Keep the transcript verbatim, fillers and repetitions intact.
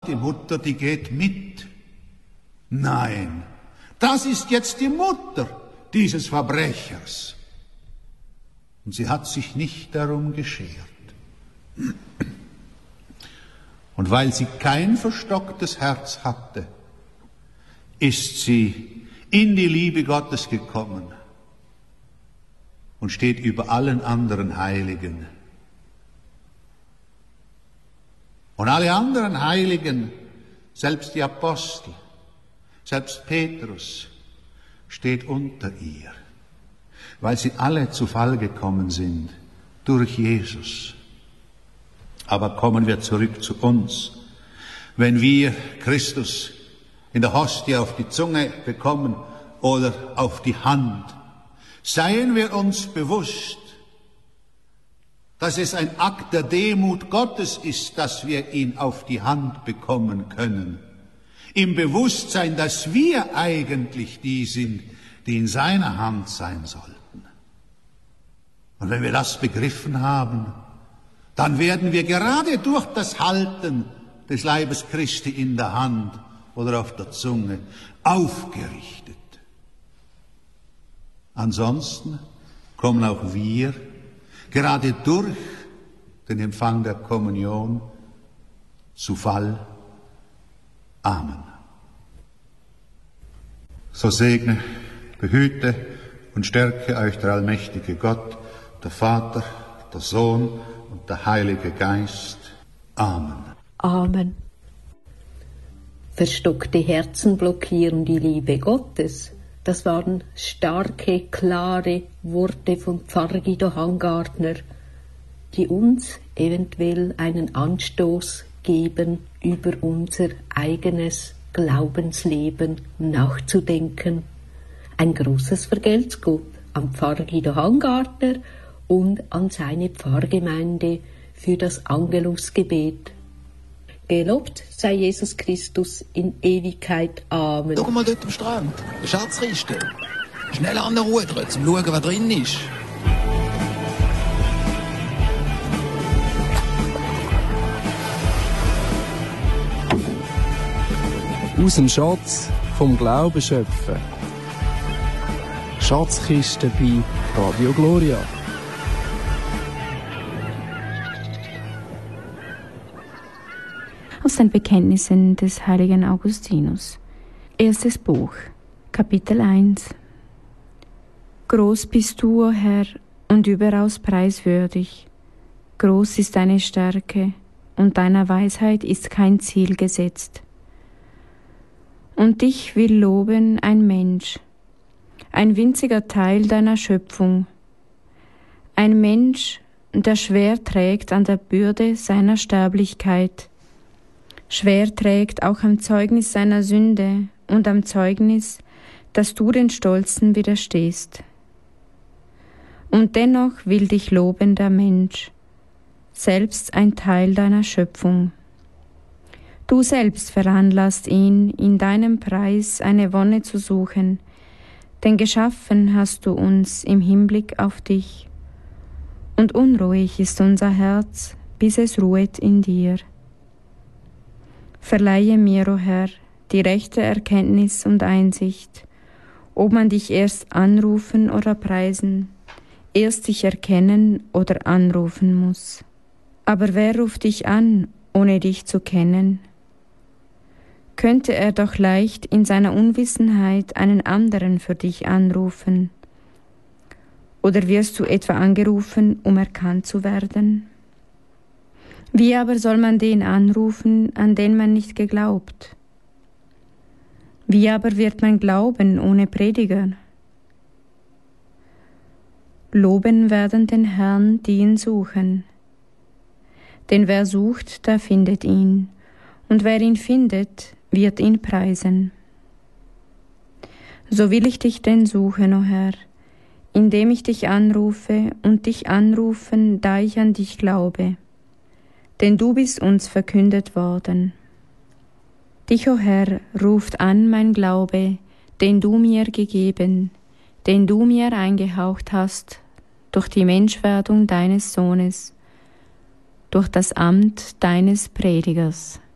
die Mutter, die geht mit. Nein, das ist jetzt die Mutter dieses Verbrechers. Und sie hat sich nicht darum geschert. Und weil sie kein verstocktes Herz hatte, ist sie in die Liebe Gottes gekommen und steht über allen anderen Heiligen. Und alle anderen Heiligen, selbst die Apostel, selbst Petrus, steht unter ihr, weil sie alle zu Fall gekommen sind durch Jesus. Aber kommen wir zurück zu uns. Wenn wir Christus in der Hostie auf die Zunge bekommen oder auf die Hand, seien wir uns bewusst, dass es ein Akt der Demut Gottes ist, dass wir ihn auf die Hand bekommen können. Im Bewusstsein, dass wir eigentlich die sind, die in seiner Hand sein sollten. Und wenn wir das begriffen haben, dann werden wir gerade durch das Halten des Leibes Christi in der Hand oder auf der Zunge aufgerichtet. Ansonsten kommen auch wir gerade durch den Empfang der Kommunion zu Fall. Amen. So segne, behüte und stärke euch der allmächtige Gott, der Vater, der Sohn und der Heilige Geist. Amen. Amen. Verstockte Herzen blockieren die Liebe Gottes. Das waren starke, klare Worte von Pfarrer Guido Hangartner, die uns eventuell einen Anstoß geben, über unser eigenes Glaubensleben nachzudenken. Ein großes Vergeltgut an Pfarrer Guido Hangartner und an seine Pfarrgemeinde für das Angelusgebet. Gelobt sei Jesus Christus in Ewigkeit. Amen. Schau mal dort am Strand, eine Schatzkiste. Schnell an der Ruhe drücken, um zu schauen, was drin ist. Aus dem Schatz vom Glauben schöpfen. Schatzkiste bei Radio Gloria. Aus den Bekenntnissen des heiligen Augustinus. Erstes Buch, Kapitel eins. Groß bist du, o Herr, und überaus preiswürdig. Groß ist deine Stärke, und deiner Weisheit ist kein Ziel gesetzt. Und dich will loben ein Mensch, ein winziger Teil deiner Schöpfung, ein Mensch, der schwer trägt an der Bürde seiner Sterblichkeit, schwer trägt auch am Zeugnis seiner Sünde und am Zeugnis, dass du den Stolzen widerstehst. Und dennoch will dich loben der Mensch, selbst ein Teil deiner Schöpfung. Du selbst veranlasst ihn, in deinem Preis eine Wonne zu suchen, denn geschaffen hast du uns im Hinblick auf dich. Und unruhig ist unser Herz, bis es ruhet in dir. Verleihe mir, o Herr, die rechte Erkenntnis und Einsicht, ob man dich erst anrufen oder preisen, erst dich erkennen oder anrufen muss. Aber wer ruft dich an, ohne dich zu kennen? Könnte er doch leicht in seiner Unwissenheit einen anderen für dich anrufen? Oder wirst du etwa angerufen, um erkannt zu werden? Wie aber soll man den anrufen, an den man nicht geglaubt? Wie aber wird man glauben ohne Prediger? Loben werden den Herrn, die ihn suchen. Denn wer sucht, der findet ihn, und wer ihn findet, wird ihn preisen. So will ich dich denn suchen, o Herr, indem ich dich anrufe und dich anrufen, da ich an dich glaube. Denn du bist uns verkündet worden. Dich, o Herr, ruft an mein Glaube, den du mir gegeben, den du mir eingehaucht hast, durch die Menschwerdung deines Sohnes, durch das Amt deines Predigers.